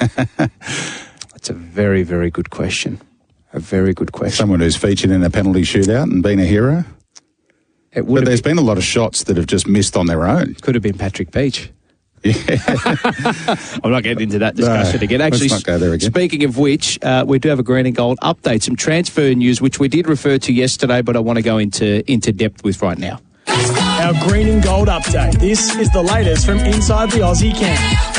That's a very, very good question. A very good question. Someone who's featured in a penalty shootout and been a hero. But there's been a lot of shots that have just missed on their own. Could have been Patrick Beach. Yeah. I'm not getting into that discussion again. Actually, let's not go there again. Speaking of which, we do have a green and gold update, some transfer news, which we did refer to yesterday, but I want to go into depth with right now. Our green and gold update. This is the latest from inside the Aussie camp.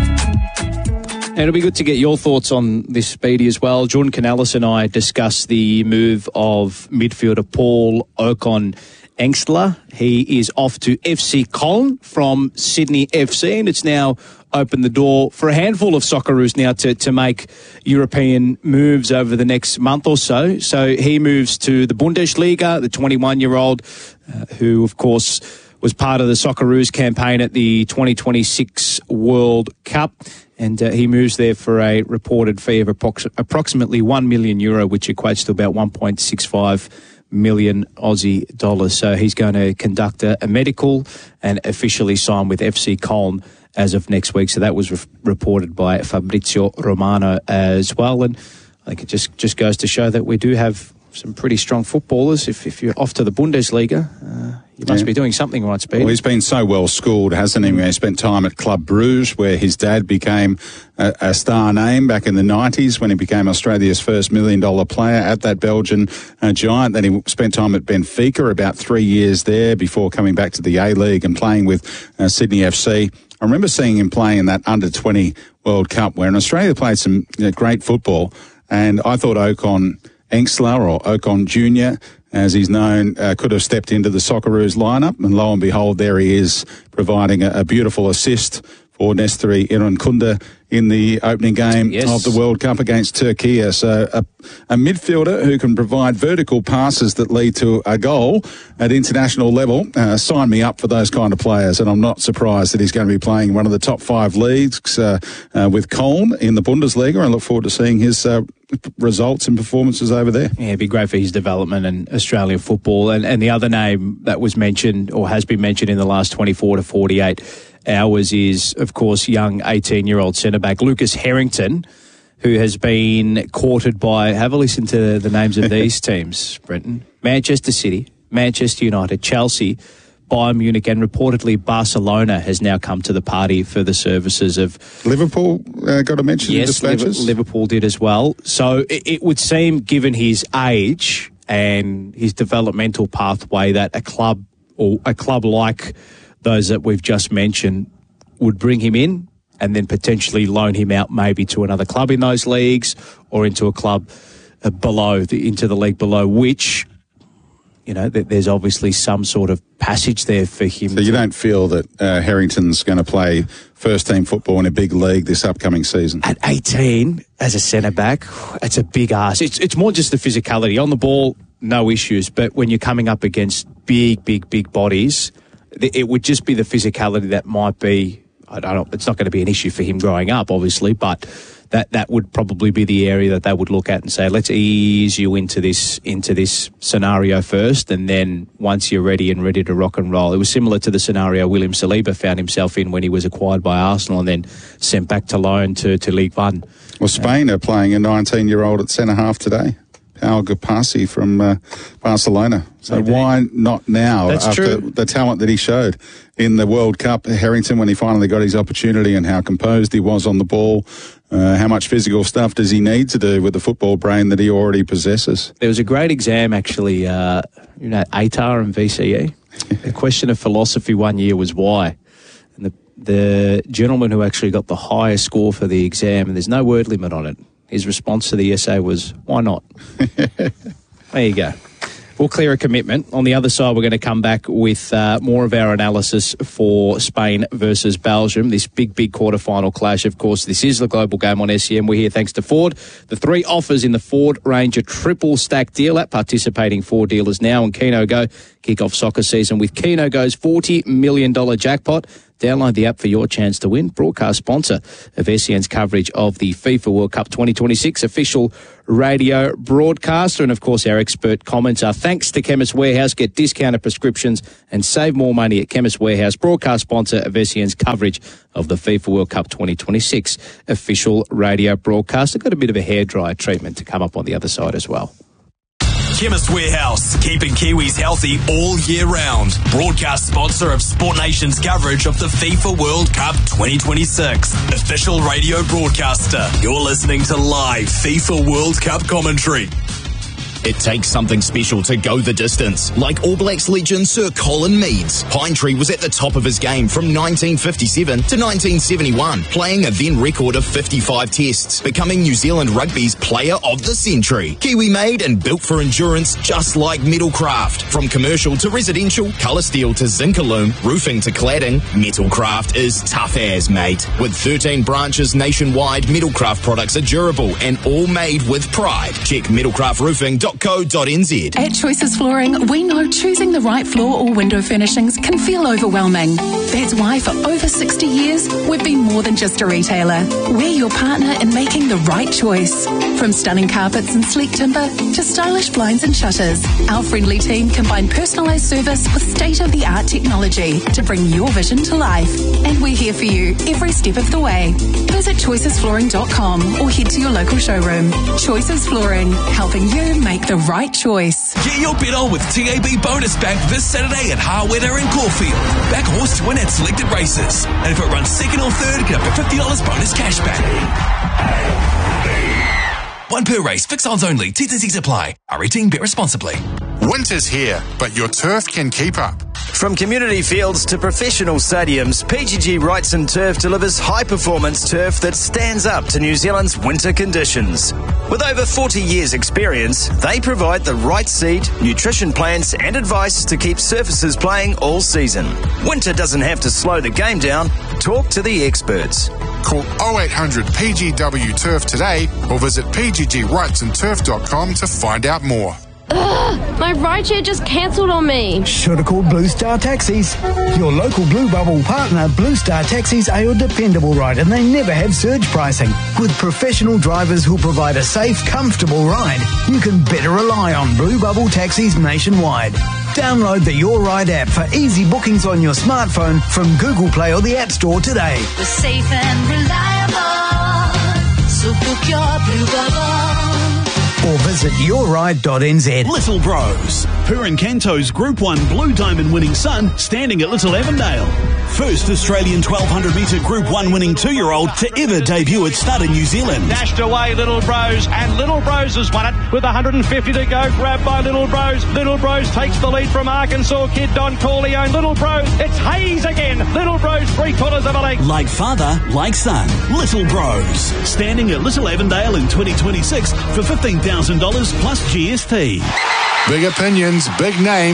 And it'll be good to get your thoughts on this, Speedy, as well. Jordan Canales and I discussed the move of midfielder Paul Okon Engstler. He is off to FC Köln from Sydney FC, and it's now opened the door for a handful of Socceroos now to make European moves over the next month or so. So he moves to the Bundesliga, the 21-year-old, who, of course, was part of the Socceroos campaign at the 2026 World Cup. And he moves there for a reported fee of approximately €1 million, which equates to about 1.65 million Aussie dollars. So he's going to conduct a medical and officially sign with FC Köln as of next week. So that was reported by Fabrizio Romano as well. And I think it just goes to show that we do have some pretty strong footballers. If you're off to the Bundesliga, you must be doing something right, Speed. Well, he's been so well schooled, hasn't he? He spent time at Club Bruges, where his dad became a star name back in the 90s when he became Australia's first $1 million player at that Belgian giant. Then he spent time at Benfica, about 3 years there, before coming back to the A-League and playing with Sydney FC. I remember seeing him play in that under-20 World Cup, where Australia played some great football, and I thought Okon Engstler, or Okon Jr., as he's known, could have stepped into the Socceroos lineup, and lo and behold, there he is, providing a beautiful assist for Nestori Irankunda in the opening game of the World Cup against Turkey. So a midfielder who can provide vertical passes that lead to a goal at international level. Sign me up for those kind of players, and I'm not surprised that he's going to be playing one of the top 5 leagues with Köln in the Bundesliga. I look forward to seeing his results and performances over there. Yeah, it'd be great for his development and Australian football. And the other name that was mentioned, or has been mentioned in the last 24 to 48 hours, is, of course, young 18-year-old centre-back Lucas Harrington, who has been courted by, have a listen to the names of these teams, Brenton: Manchester City, Manchester United, Chelsea, Bayern Munich, and reportedly Barcelona has now come to the party for the services of... Liverpool got a mention in dispatches? Yes, Liverpool did as well. So it would seem, given his age and his developmental pathway, that a club like those that we've just mentioned would bring him in and then potentially loan him out maybe to another club in those leagues, or into a club into the league below, which... there's obviously some sort of passage there for him. So you don't feel that Harrington's going to play first-team football in a big league this upcoming season? At 18, as a centre-back, it's a big ask. It's more just the physicality. On the ball, no issues. But when you're coming up against big bodies, it would just be the physicality that might be... I don't know. It's not going to be an issue for him growing up, obviously, but... That would probably be the area that they would look at and say, let's ease you into this scenario first, and then once you're ready to rock and roll. It was similar to the scenario William Saliba found himself in when he was acquired by Arsenal and then sent back to loan to Ligue 1. Well, Spain are playing a 19-year-old at centre-half today, Pau Gasparri from Barcelona. So why not now? That's after true. The talent that he showed in the World Cup, Harrington, when he finally got his opportunity, and how composed he was on the ball. How much physical stuff does he need to do with the football brain that he already possesses? There was a great exam, actually, ATAR and VCE. A question of philosophy one year was why. And the gentleman who actually got the highest score for the exam, and there's no word limit on it, his response to the essay was, why not? There you go. We'll clear a commitment. On the other side, we're going to come back with more of our analysis for Spain versus Belgium. This big quarterfinal clash, of course. This is the Global Game on SEN. We're here thanks to Ford. The 3 offers in the Ford Ranger triple stack deal at participating Ford dealers now on Keno Go. Kick off soccer season with Keno Go's $40 million jackpot. Download the app for your chance to win. Broadcast sponsor of SEN's coverage of the FIFA World Cup 2026, official radio broadcaster, and of course our expert commenter. Thanks to Chemist Warehouse. Get discounted prescriptions and save more money at Chemist Warehouse, broadcast sponsor of SEN's coverage of the FIFA World Cup 2026, official radio broadcaster. Got a bit of a hairdryer treatment to come up on the other side as well. Chemist Warehouse, keeping Kiwis healthy all year round. Broadcast sponsor of Sport Nation's coverage of the FIFA World Cup 2026. Official radio broadcaster. You're listening to live FIFA World Cup commentary. It takes something special to go the distance. Like All Blacks legend Sir Colin Meads. Pinetree was at the top of his game from 1957 to 1971, playing a then record of 55 tests, becoming New Zealand Rugby's Player of the Century. Kiwi made and built for endurance, just like Metalcraft. From commercial to residential, colour steel to Zincalume, roofing to cladding, Metalcraft is tough as, mate. With 13 branches nationwide, Metalcraft products are durable and all made with pride. Check metalcraftroofing.co.nz. At Choices Flooring, we know choosing the right floor or window furnishings can feel overwhelming. That's why for over 60 years, we've been more than just a retailer. We're your partner in making the right choice. From stunning carpets and sleek timber to stylish blinds and shutters, our friendly team combine personalised service with state-of-the-art technology to bring your vision to life. And we're here for you every step of the way. Visit choicesflooring.com or head to your local showroom. Choices Flooring, helping you make the right choice. Get your bet on with TAB Bonus Back this Saturday at Harweda and Caulfield. Back horse to win at selected races. And if it runs second or third, get up to $50 bonus cash back. One per race, fixed odds only. T&Cs apply. R18, bet responsibly. Winter's here, but your turf can keep up. From community fields to professional stadiums, PGG Wrightson Turf delivers high-performance turf that stands up to New Zealand's winter conditions. With over 40 years' experience, they provide the right seed, nutrition plans and advice to keep surfaces playing all season. Winter doesn't have to slow the game down. Talk to the experts. Call 0800 PGW Turf today or visit pggwrightsonturf.com to find out more. Ugh, my rideshare just cancelled on me. Should have called Blue Star Taxis. Your local Blue Bubble partner, Blue Star Taxis, are your dependable ride and they never have surge pricing. With professional drivers who'll provide a safe, comfortable ride, you can better rely on Blue Bubble Taxis nationwide. Download the Your Ride app for easy bookings on your smartphone from Google Play or the App Store today. We're safe and reliable, so book your Blue Bubble. Or visit yourride.nz. Little Bros. Purin Canto's Group 1 Blue Diamond winning son standing at Little Avondale. First Australian 1200 metre Group 1 winning 2-year-old to ever debut at stud in New Zealand. Dashed away Little Bros, and Little Bros has won it with 150 to go. Grabbed by Little Bros. Little Bros takes the lead from Arkansas kid Don Corleone. Little Bros, it's Hayes again. Little Bros 3/4 of a length. Like father, like son. Little Bros. Standing at Little Avondale in 2026 for $15,000 plus GST. Big opinions, big names.